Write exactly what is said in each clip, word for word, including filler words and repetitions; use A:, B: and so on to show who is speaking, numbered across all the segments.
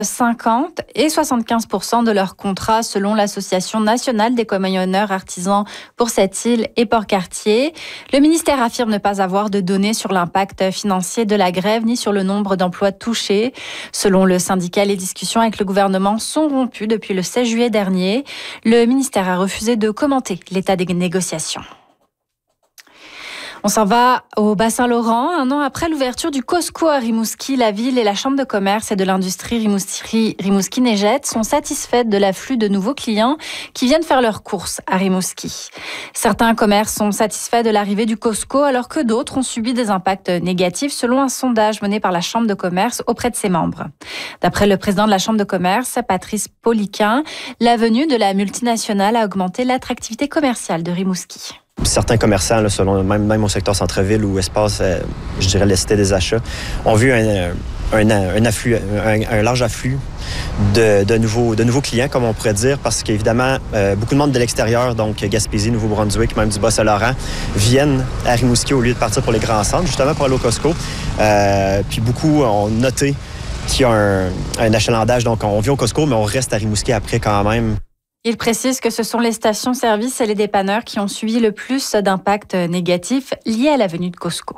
A: cinquante et soixante-quinze pour cent de leurs contrats selon l'Association nationale des camionneurs artisans pour cette île et Port-Cartier. Le ministère affirme ne pas avoir de données sur l'impact financier de la grève ni sur le nombre d'emplois touchés. Selon le syndicat, les discussions avec le gouvernement sont rompues depuis le seize juillet dernier. Le ministère a refusé de commenter l'état des négociations. On s'en va au Bas-Saint-Laurent. Un an après l'ouverture du Costco à Rimouski, la ville et la Chambre de commerce et de l'industrie Rimouski-Neigette sont satisfaites de l'afflux de nouveaux clients qui viennent faire leurs courses à Rimouski. Certains commerces sont satisfaits de l'arrivée du Costco alors que d'autres ont subi des impacts négatifs selon un sondage mené par la Chambre de commerce auprès de ses membres. D'après le président de la Chambre de commerce, Patrice Poliquin, la venue de la multinationale a augmenté l'attractivité commerciale de Rimouski.
B: Certains commerçants, là, selon même, même au secteur centre-ville ou espace, euh, je dirais la cité des achats, ont vu un, un, un, afflux, un, un large afflux de, de, nouveaux, de nouveaux clients, comme on pourrait dire, parce qu'évidemment, euh, beaucoup de monde de l'extérieur, donc Gaspésie, Nouveau-Brunswick, même du Bas-Saint-Laurent, viennent à Rimouski au lieu de partir pour les grands centres, justement pour aller au Costco. Euh, puis beaucoup ont noté qu'il y a un, un achalandage, donc on vient au Costco, mais on reste à Rimouski après quand même.
A: Il précise que ce sont les stations-service et les dépanneurs qui ont subi le plus d'impacts négatifs liés à la venue de Costco.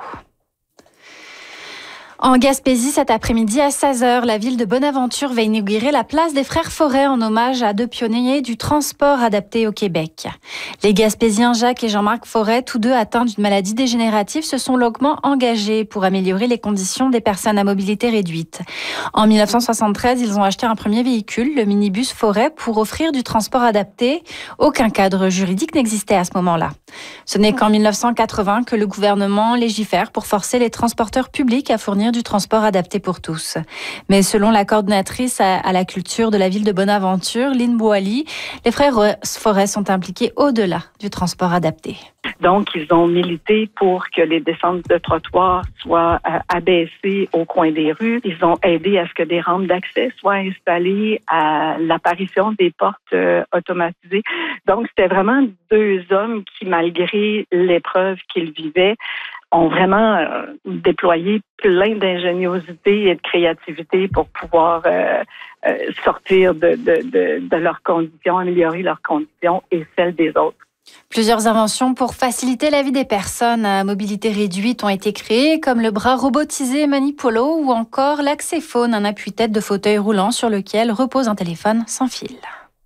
A: En Gaspésie, cet après-midi à seize heures, la ville de Bonaventure va inaugurer la place des Frères Forêt en hommage à deux pionniers du transport adapté au Québec. Les Gaspésiens Jacques et Jean-Marc Forêt, tous deux atteints d'une maladie dégénérative, se sont longuement engagés pour améliorer les conditions des personnes à mobilité réduite. En dix-neuf cent soixante-treize, ils ont acheté un premier véhicule, le minibus Forêt, pour offrir du transport adapté. Aucun cadre juridique n'existait à ce moment-là. Ce n'est qu'en dix-neuf cent quatre-vingts que le gouvernement légifère pour forcer les transporteurs publics à fournir du transport adapté pour tous. Mais selon la coordinatrice à, à la culture de la ville de Bonaventure, Lynn Boily, les frères Forêt sont impliqués au-delà du transport adapté.
C: Donc, ils ont milité pour que les descentes de trottoirs soient euh, abaissées au coin des rues. Ils ont aidé à ce que des rampes d'accès soient installées, à l'apparition des portes euh, automatisées. Donc, c'était vraiment deux hommes qui, malgré l'épreuve qu'ils vivaient, ont vraiment euh, déployé plein d'ingéniosité et de créativité pour pouvoir euh, euh, sortir de, de, de, de leurs conditions, améliorer leurs conditions et celles des autres.
A: Plusieurs inventions pour faciliter la vie des personnes à mobilité réduite ont été créées, comme le bras robotisé Manipolo ou encore l'Axéphone, un appui-tête de fauteuil roulant sur lequel repose un téléphone sans fil.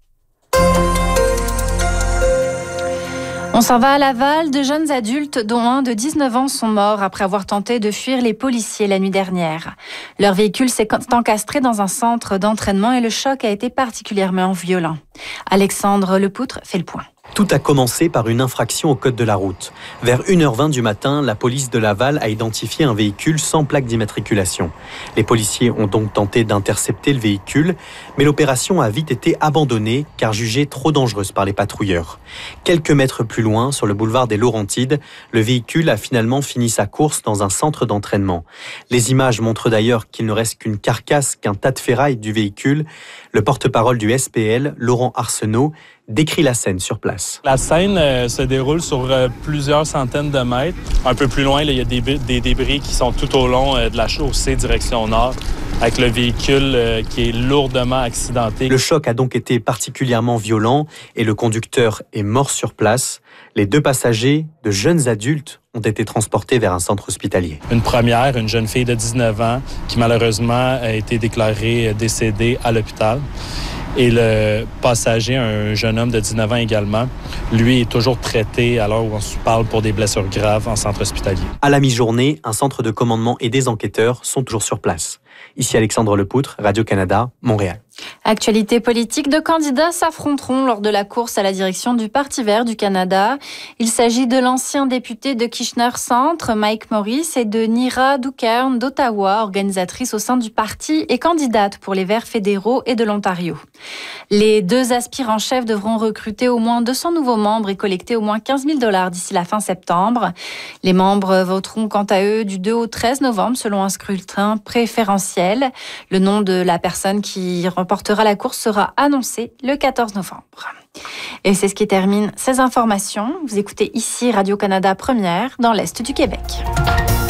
A: On s'en va à Laval. Deux jeunes adultes, dont un de dix-neuf ans, sont morts après avoir tenté de fuir les policiers la nuit dernière. Leur véhicule s'est encastré dans un centre d'entraînement et le choc a été particulièrement violent. Alexandre Lepoutre fait le point.
D: Tout a commencé par une infraction au code de la route. Vers une heure vingt du matin, la police de Laval a identifié un véhicule sans plaque d'immatriculation. Les policiers ont donc tenté d'intercepter le véhicule, mais l'opération a vite été abandonnée car jugée trop dangereuse par les patrouilleurs. Quelques mètres plus loin, sur le boulevard des Laurentides, le véhicule a finalement fini sa course dans un centre d'entraînement. Les images montrent d'ailleurs qu'il ne reste qu'une carcasse, qu'un tas de ferraille du véhicule. Le porte-parole du S P L, Laurent Arsenault, décrit la scène sur place.
E: La scène euh, se déroule sur euh, plusieurs centaines de mètres. Un peu plus loin, il y a des, des débris qui sont tout au long euh, de la chaussée direction nord, avec le véhicule euh, qui est lourdement accidenté.
D: Le choc a donc été particulièrement violent et le conducteur est mort sur place. Les deux passagers, de jeunes adultes, ont été transportés vers un centre hospitalier.
E: Une première, une jeune fille de dix-neuf ans, qui malheureusement a été déclarée décédée à l'hôpital. Et le passager, un jeune homme de dix-neuf ans également, lui est toujours traité à l'heure où on se parle pour des blessures graves en centre hospitalier.
D: À la mi-journée, un centre de commandement et des enquêteurs sont toujours sur place. Ici Alexandre Lepoutre, Radio-Canada, Montréal.
A: Actualité politique, deux candidats s'affronteront lors de la course à la direction du Parti vert du Canada. Il s'agit de l'ancien député de Kitchener-Centre, Mike Morris, et de Nira Doukern d'Ottawa, organisatrice au sein du parti et candidate pour les Verts fédéraux et de l'Ontario. Les deux aspirants-chefs devront recruter au moins deux cents nouveaux membres et collecter au moins quinze mille dollars d'ici la fin septembre. Les membres voteront quant à eux du deux au treize novembre selon un scrutin préférentiel. Le nom de la personne qui remportera la course sera annoncé le quatorze novembre. Et c'est ce qui termine ces informations. Vous écoutez ici Radio-Canada Première dans l'Est du Québec.